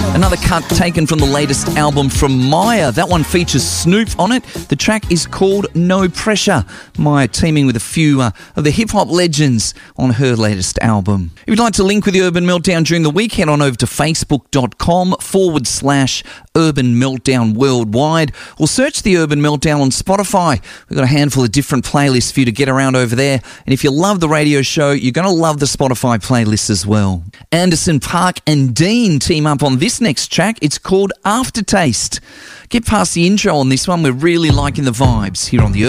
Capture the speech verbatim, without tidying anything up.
Another cut taken from the latest album from Maya. That one features Snoop on it. The track is called No Pressure. Maya teaming with a few uh, of the hip-hop legends on her latest album. If you'd like to link with the Urban Meltdown during the week, head on over to facebook.com forward slash Urban Meltdown Worldwide, or search the Urban Meltdown on Spotify. We've got a handful of different playlists for you to get around over there. And if you love the radio show, you're going to love the Spotify playlists as well. Anderson .Paak and Dean team up on this next track. It's called Aftertaste. Get past the intro on this one. We're really liking the vibes here on the